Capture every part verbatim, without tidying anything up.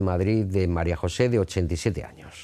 Madrid de María José, de ochenta y siete años.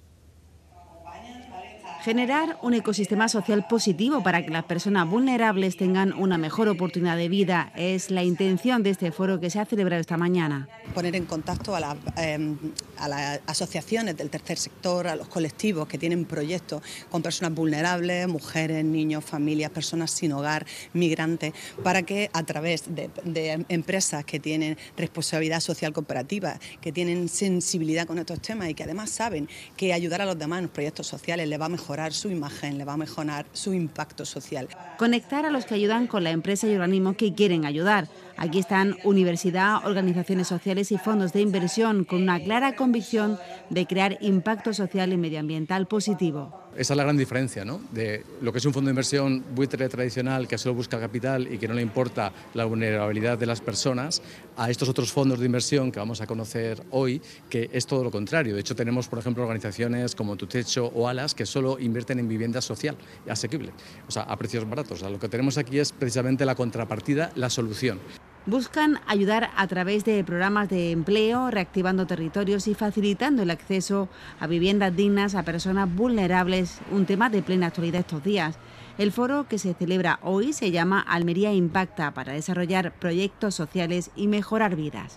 Generar un ecosistema social positivo para que las personas vulnerables tengan una mejor oportunidad de vida es la intención de este foro que se ha celebrado esta mañana. Poner en contacto a, la, eh, a las asociaciones del tercer sector, a los colectivos que tienen proyectos con personas vulnerables, mujeres, niños, familias, personas sin hogar, migrantes, para que a través de, de empresas que tienen responsabilidad social cooperativa, que tienen sensibilidad con estos temas y que además saben que ayudar a los demás en los proyectos sociales les va a mejorar su imagen, le va a mejorar su impacto social. Conectar a los que ayudan con la empresa y organismos que quieren ayudar. Aquí están universidad, organizaciones sociales y fondos de inversión con una clara convicción de crear impacto social y medioambiental positivo. Esa es la gran diferencia, ¿no?, de lo que es un fondo de inversión buitre tradicional que solo busca capital y que no le importa la vulnerabilidad de las personas, a estos otros fondos de inversión que vamos a conocer hoy, que es todo lo contrario. De hecho, tenemos, por ejemplo, organizaciones como Tu Techo o Alas que solo invierten en vivienda social y asequible, o sea, a precios baratos. O sea, lo que tenemos aquí es precisamente la contrapartida, la solución. Buscan ayudar a través de programas de empleo, reactivando territorios y facilitando el acceso a viviendas dignas a personas vulnerables, un tema de plena actualidad estos días. El foro que se celebra hoy se llama Almería Impacta, para desarrollar proyectos sociales y mejorar vidas.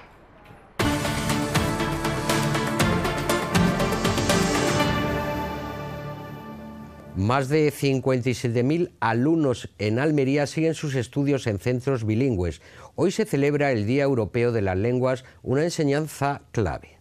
Más de cincuenta y siete mil alumnos en Almería siguen sus estudios en centros bilingües. Hoy se celebra el Día Europeo de las Lenguas, una enseñanza clave.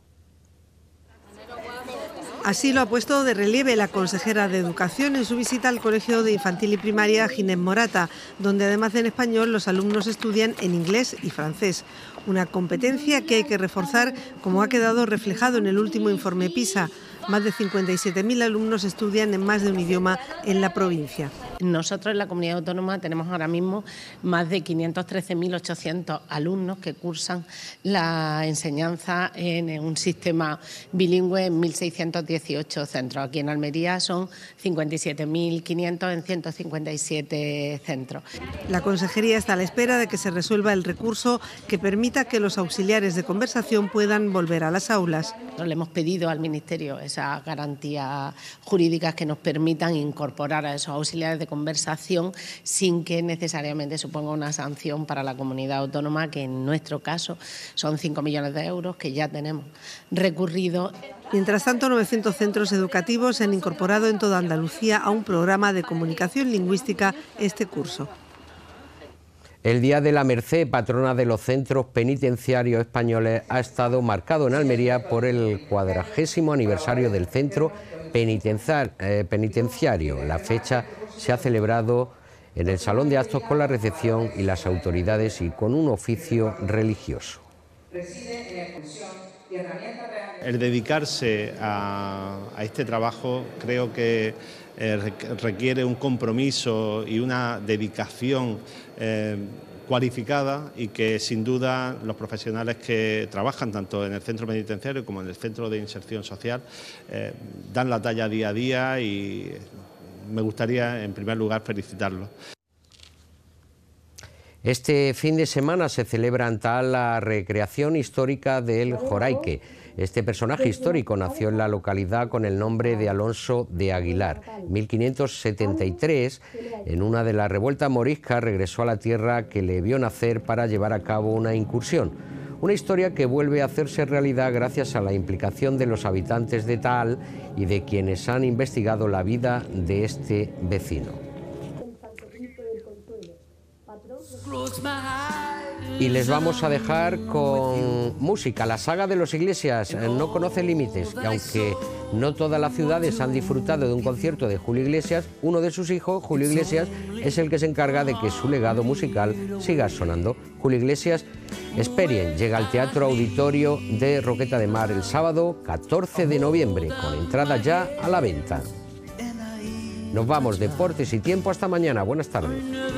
Así lo ha puesto de relieve la consejera de Educación en su visita al Colegio de Infantil y Primaria Ginés Morata, donde además de en español los alumnos estudian en inglés y francés. Una competencia que hay que reforzar, como ha quedado reflejado en el último informe PISA. Más de cincuenta y siete mil alumnos estudian en más de un idioma en la provincia. Nosotros en la comunidad autónoma tenemos ahora mismo más de quinientos trece mil ochocientos alumnos que cursan la enseñanza en un sistema bilingüe en mil seiscientos dieciocho centros. Aquí en Almería son cincuenta y siete mil quinientos en ciento cincuenta y siete centros. La consejería está a la espera de que se resuelva el recurso que permita que los auxiliares de conversación puedan volver a las aulas. Le hemos pedido al Ministerio esas garantías jurídicas que nos permitan incorporar a esos auxiliares de conversación sin que necesariamente suponga una sanción para la comunidad autónoma, que en nuestro caso son cinco millones de euros que ya tenemos recurrido. Mientras tanto, novecientos centros educativos se han incorporado en toda Andalucía a un programa de comunicación lingüística este curso. El Día de la Merced, patrona de los centros penitenciarios españoles, ha estado marcado en Almería por el cuadragésimo aniversario del centro penitenciar, eh, penitenciario. La fecha se ha celebrado en el Salón de Actos con la recepción y las autoridades y con un oficio religioso. El dedicarse a, a este trabajo creo que eh, requiere un compromiso y una dedicación eh, cualificada, y que sin duda los profesionales que trabajan tanto en el centro penitenciario como en el centro de inserción social eh, dan la talla día a día, y me gustaría en primer lugar felicitarlos. Este fin de semana se celebra en Taal la recreación histórica del Joraique. Este personaje histórico nació en la localidad con el nombre de Alonso de Aguilar. En mil quinientos setenta y tres, en una de las revueltas moriscas, regresó a la tierra que le vio nacer para llevar a cabo una incursión. Una historia que vuelve a hacerse realidad gracias a la implicación de los habitantes de Taal y de quienes han investigado la vida de este vecino. Y les vamos a dejar con música. La saga de los Iglesias no conoce límites, y aunque no todas las ciudades han disfrutado de un concierto de Julio Iglesias, uno de sus hijos, Julio Iglesias, es el que se encarga de que su legado musical siga sonando. Julio Iglesias Experience llega al Teatro Auditorio de Roqueta de Mar el sábado catorce de noviembre, con entradas ya a la venta. Nos vamos, deportes y tiempo, hasta mañana. Buenas tardes.